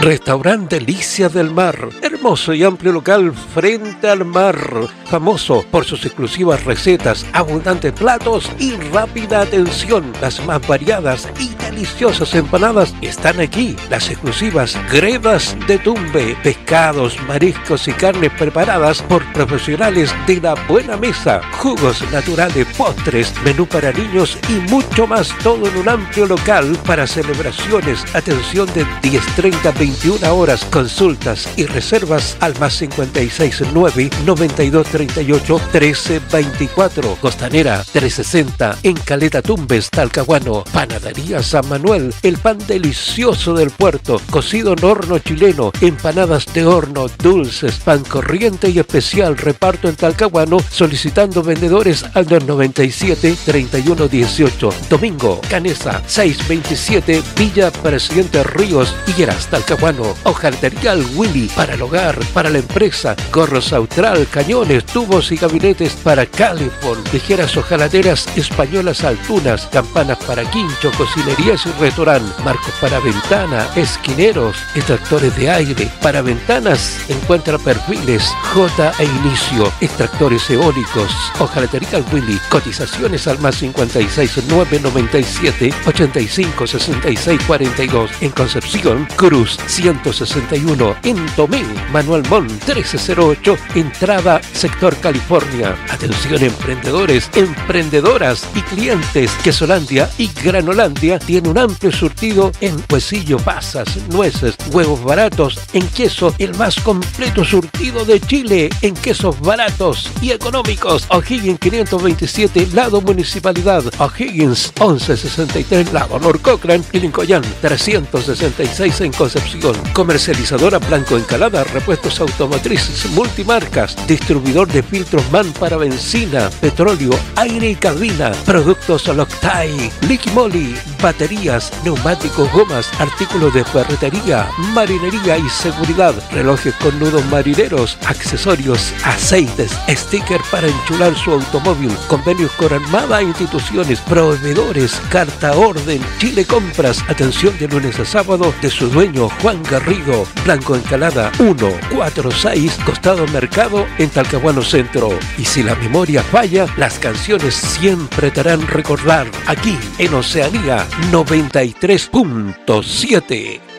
Restaurante Delicia del Mar, hermoso y amplio local frente al mar, famoso por sus exclusivas recetas, abundantes platos y rápida atención. Las más variadas y deliciosas empanadas están aquí. Las exclusivas gredas de Tumbe, pescados, mariscos y carnes preparadas por profesionales de la buena mesa, jugos naturales, postres, menú para niños y mucho más, todo en un amplio local para celebraciones. Atención de 10:30 a 21 horas, consultas y reservas al más 569 9238 1324. Costanera 360 en Caleta Tumbes, Talcahuano. Panadería San Manuel, el pan delicioso del puerto, cocido en horno chileno, empanadas de horno, dulces, pan corriente y especial, reparto en Talcahuano, solicitando vendedores al 297 3118. Domingo, Canesa 627, Villa Presidente Ríos, Higueras, Talcahuano. Hojalatería al Willy, para el hogar, para la empresa, gorros Austral, cañones, tubos y gabinetes para Califón, tijeras hojalateras españolas Altunas, campanas para quincho, cocinerías y restaurante, marcos para ventana, esquineros, extractores de aire, para ventanas, encuentra perfiles J e Inicio, extractores eólicos. Hojalatería al Willy, cotizaciones al más 56997 85 66 42. En Concepción, Cruz 161. En Tomé, Manuel Montt 1308, entrada sector California. Atención emprendedores, emprendedoras y clientes. Quesolandia y Granolandia tiene un amplio surtido en huesillo, pasas, nueces, huevos baratos, en queso, el más completo surtido de Chile, en quesos baratos y económicos. O'Higgins 527, lado Municipalidad. O'Higgins 1163, lado Norcocran. Y Lincoln 366 en Concepción. Comercializadora Blanco Encalada, repuestos automotrices, multimarcas, distribuidor de filtros MAN para benzina, petróleo, aire y cabina, productos Loctite, Liquimoli, baterías, neumáticos, gomas, artículos de ferretería, marinería y seguridad, relojes con nudos marineros, accesorios, aceites, sticker para enchular su automóvil, convenios con Armada, instituciones, proveedores, carta orden, Chile Compras, atención de lunes a sábado de su dueño Juan Garrido. Blanco Encalada 146, costado Mercado en Talcahuano Centro. Y si la memoria falla, las canciones siempre te harán recordar aquí en Oceanía 93.7.